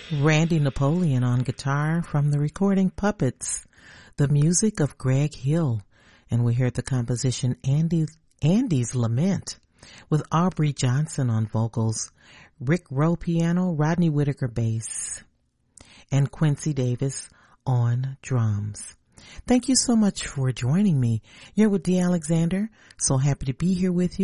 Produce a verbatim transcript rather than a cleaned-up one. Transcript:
Randy Napoleon on guitar from the recording Puppets, the music of Greg Hill, and we heard the composition Andy, Andy's Lament with Aubrey Johnson on vocals, Rick Rowe piano, Rodney Whitaker bass, and Quincy Davis on drums. Thank you so much for joining me. You're with Dee Alexander. So happy to be here with you.